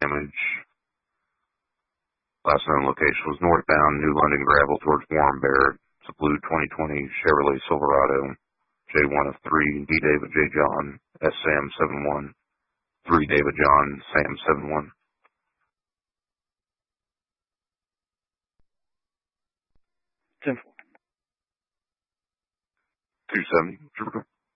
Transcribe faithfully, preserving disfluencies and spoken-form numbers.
damage. Last known location was northbound New London Gravel towards Warren Bear. It's a blue twenty twenty Chevrolet Silverado. J one of three, D David J John, S Sam seven one, three David John, Sam seven one. ten four. two seventy,